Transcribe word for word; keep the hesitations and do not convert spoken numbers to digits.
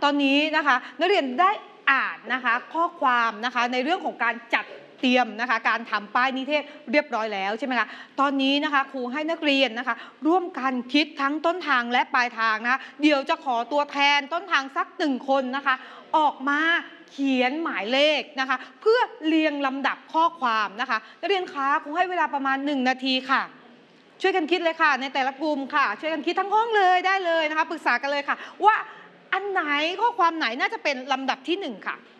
ตอนนี้นะคะนักเรียนได้อ่านนะคะข้อความนะคะในเรื่องของการจัดเตรียมนะคะการทำป้ายนิเทศเรียบร้อยแล้วใช่ไหมคะตอนนี้นะคะครูให้นักเรียนนะคะร่วมกันคิดทั้งต้นทางและปลายทางนะคะเดี๋ยวจะขอตัวแทนต้นทางสักหนึ่งคนนะคะออกมาเขียนหมายเลขนะคะเพื่อเรียงลำดับข้อความนะคะนักเรียนคะครูให้เวลาประมาณหนึ่งนาทีค่ะช่วยกันคิดเลยค่ะในแต่ละกลุ่มค่ะช่วยกันคิดทั้งห้องเลยได้เลยนะคะปรึกษากันเลยค่ะว่าอันไหนข้อความไหนน่าจะเป็นลำดับที่หนึ่งค่ะ